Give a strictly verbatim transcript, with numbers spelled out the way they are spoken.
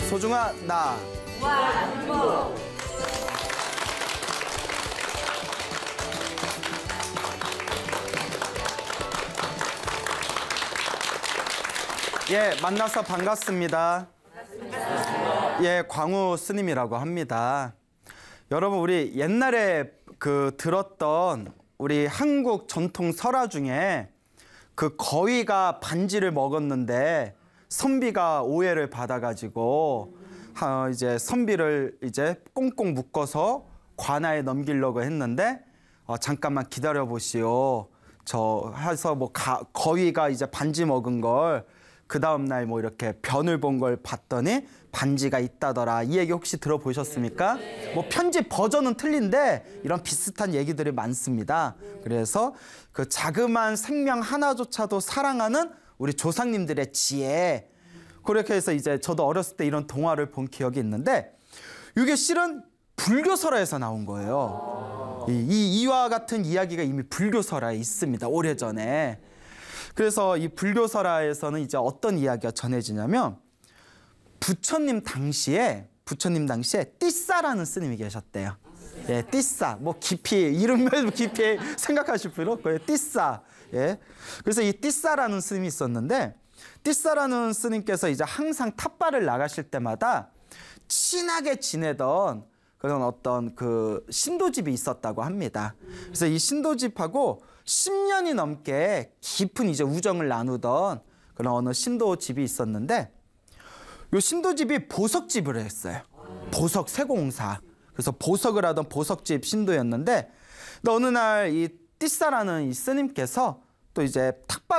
소중한 나. 완복. 예, 만나서 반갑습니다. 반갑습니다. 예, 광우 스님이라고 합니다. 여러분, 우리 옛날에 그 들었던 우리 한국 전통 설화 중에 그 거위가 반지를 먹었는데 선비가 오해를 받아가지고 하, 이제 선비를 이제 꽁꽁 묶어서 관아에 넘기려고 했는데 어, 잠깐만 기다려 보시오. 저 해서 뭐 가, 거위가 이제 반지 먹은 걸 그 다음날 뭐 이렇게 변을 본 걸 봤더니 반지가 있다더라. 이 얘기 혹시 들어보셨습니까? 뭐 편집 버전은 틀린데 이런 비슷한 얘기들이 많습니다. 그래서 그 자그마한 생명 하나조차도 사랑하는 우리 조상님들의 지혜. 그렇게 해서 이제 저도 어렸을 때 이런 동화를 본 기억이 있는데 이게 실은 불교설화에서 나온 거예요. 이, 이 이와 같은 이야기가 이미 불교설화에 있습니다. 오래전에. 그래서 이 불교설화에서는 이제 어떤 이야기가 전해지냐면 부처님 당시에 부처님 당시에 띠싸라는 스님이 계셨대요. 예, 띠싸. 뭐 깊이 이름을 깊이 생각하실 필요 없고요. 띠싸. 예. 그래서 이 띠싸라는 스님이 있었는데 띠싸라는 스님께서 이제 항상 탑발을 나가실 때마다 친하게 지내던 그런 어떤 그 신도집이 있었다고 합니다. 그래서 이 신도집하고 십 년이 넘게 깊은 이제 우정을 나누던 그런 어느 신도집이 있었는데 이 신도집이 보석집을 했어요. 보석 세공사. 그래서 보석을 하던 보석집 신도였는데 어느 날 이 띠싸라는 이 스님께서 또 이제 탁발